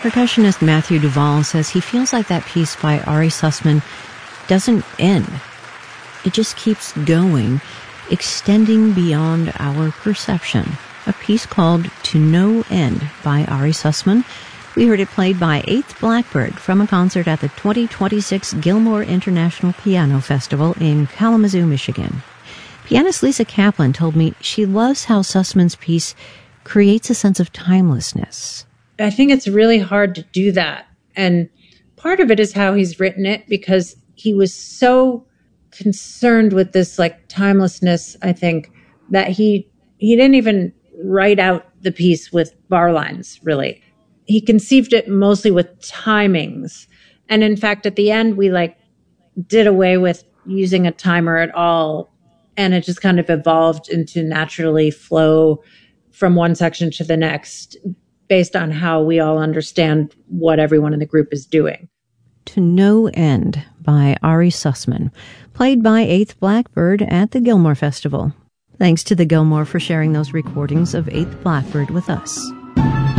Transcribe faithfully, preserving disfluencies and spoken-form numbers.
Percussionist Matthew Duvall says he feels like that piece by Ari Sussman doesn't end. It just keeps going, extending beyond our perception. A piece called To No End by Ari Sussman. We heard it played by Eighth Blackbird from a concert at the twenty twenty-six Gilmore International Piano Festival in Kalamazoo, Michigan. Pianist Lisa Kaplan told me she loves how Sussman's piece creates a sense of timelessness. I think it's really hard to do that. And part of it is how he's written it, because he was so concerned with this like timelessness, I think, that he he didn't even write out the piece with bar lines, really. He conceived it mostly with timings. And in fact, at the end, we like did away with using a timer at all. And it just kind of evolved into naturally flow from one section to the next based on how we all understand what everyone in the group is doing. To No End by Ari Sussman, played by Eighth Blackbird at the Gilmore Festival. Thanks to the Gilmore for sharing those recordings of Eighth Blackbird with us.